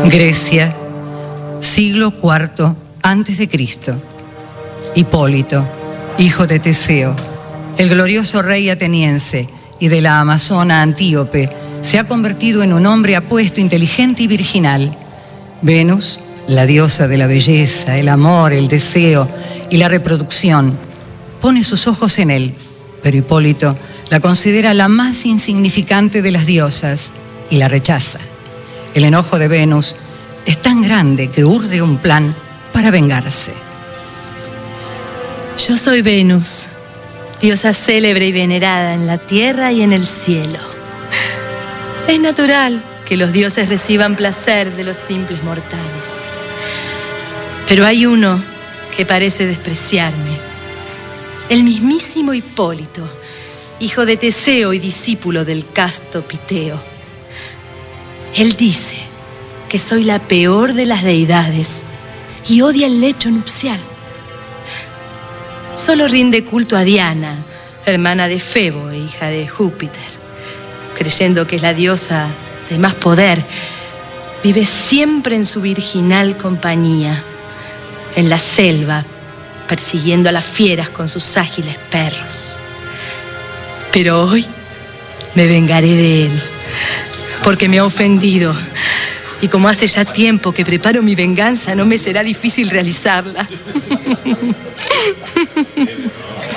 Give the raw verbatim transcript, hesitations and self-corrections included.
Grecia, siglo cuarto antes de Cristo. Hipólito, hijo de Teseo, el glorioso rey ateniense y de la amazona Antíope, se ha convertido en un hombre apuesto, inteligente y virginal. Venus, la diosa de la belleza, el amor, el deseo y la reproducción, pone sus ojos en él, pero Hipólito la considera la más insignificante de las diosas y la rechaza. El enojo de Venus es tan grande que urde un plan para vengarse. Yo soy Venus, diosa célebre y venerada en la tierra y en el cielo. Es natural que los dioses reciban placer de los simples mortales. Pero hay uno que parece despreciarme. El mismísimo Hipólito, hijo de Teseo y discípulo del casto Piteo. Él dice que soy la peor de las deidades y odia el lecho nupcial. Solo rinde culto a Diana, hermana de Febo e hija de Júpiter, creyendo que es la diosa de más poder. Vive siempre en su virginal compañía, en la selva, persiguiendo a las fieras con sus ágiles perros. Pero hoy me vengaré de él, porque me ha ofendido. Y como hace ya tiempo que preparo mi venganza, no me será difícil realizarla.